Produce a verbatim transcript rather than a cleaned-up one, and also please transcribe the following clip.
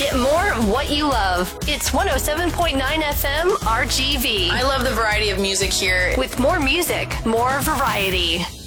Get more of what you love. It's one oh seven point nine F M R G V. I love the variety of music here. With more music, more variety.